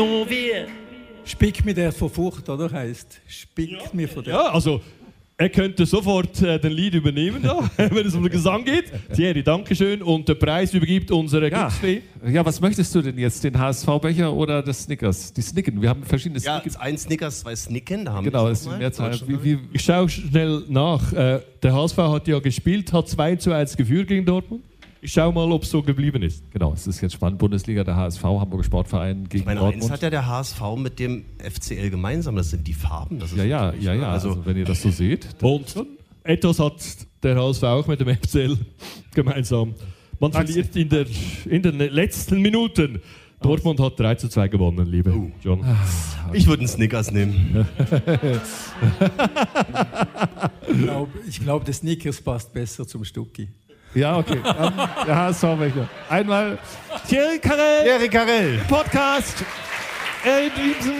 Spick mir der vor Furcht, oder? Heisst, spick mir vor der. Ja, also er könnte sofort den Lead übernehmen, da, wenn es um den Gesang geht. Thierry, Dankeschön. Und den Preis übergibt unsere Glücksfee. Ja, was möchtest du denn jetzt? Den HSV-Becher oder das Snickers? Die Snicken, wir haben verschiedene Snickers. Ja, ein Snickers, zwei Snicken, da haben wir. Genau, das ist die Mehrzahl. Ich schaue schnell nach. Der HSV hat ja gespielt, hat 2:1 geführt gegen Dortmund. Ich schaue mal, ob es so geblieben ist. Genau, es ist jetzt spannend. Bundesliga, der HSV, Hamburger Sportverein gegen Dortmund. Eins hat ja der HSV mit dem FCL gemeinsam. Das sind die Farben. Das ist ja. Also wenn ihr das so seht. Und etwas hat der HSV auch mit dem FCL gemeinsam. Man verliert in den letzten Minuten. Dortmund hat 3:2 gewonnen, liebe John. Ich würde einen Snickers nehmen. Ich glaube, der Snickers passt besser zum Stucki. Ja, okay. Der HSV-Becher. Einmal Thierry Carrel. Podcast. Erik Liebsen.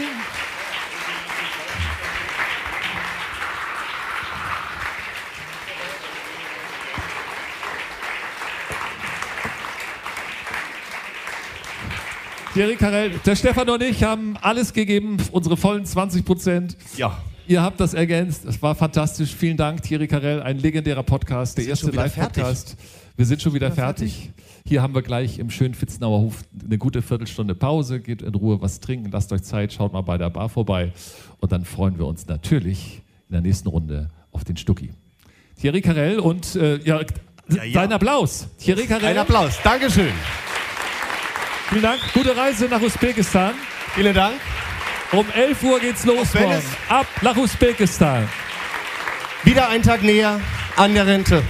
Thierry Carrel, der Stefan und ich haben alles gegeben, unsere vollen 20%. Ja. Ihr habt das ergänzt, es war fantastisch. Vielen Dank, Thierry Carrel, ein legendärer Podcast, der erste Live-Podcast. Wir sind schon wieder fertig. Hier haben wir gleich im schönen Vitzenauer Hof eine gute Viertelstunde Pause. Geht in Ruhe was trinken, lasst euch Zeit, schaut mal bei der Bar vorbei. Und dann freuen wir uns natürlich in der nächsten Runde auf den Stucki. Thierry Carrel und dein Applaus. Thierry Carrel. Ein Applaus, Dankeschön. Vielen Dank, gute Reise nach Usbekistan. Vielen Dank. Um 11 Uhr geht's los morgen. Ab nach Usbekistan. Wieder ein Tag näher an der Rente.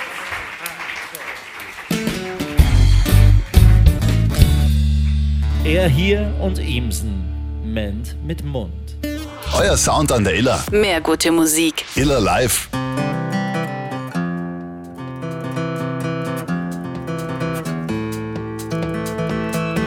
Er hier und Imsen. Ment mit Mund. Euer Sound an der Iller. Mehr gute Musik. Iller Live.